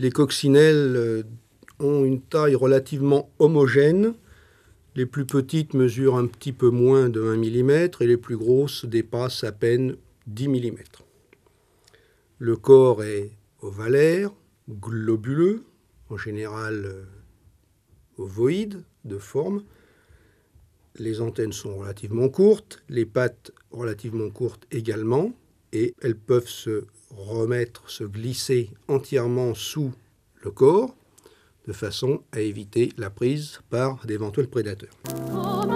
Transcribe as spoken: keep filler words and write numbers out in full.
Les coccinelles ont une taille relativement homogène. Les plus petites mesurent un petit peu moins de un millimètre et les plus grosses dépassent à peine dix millimètres. Le corps est ovalaire, globuleux, en général euh, ovoïde de forme. Les antennes sont relativement courtes, les pattes relativement courtes également, et elles peuvent se remettre, se glisser entièrement sous le corps, de façon à éviter la prise par d'éventuels prédateurs.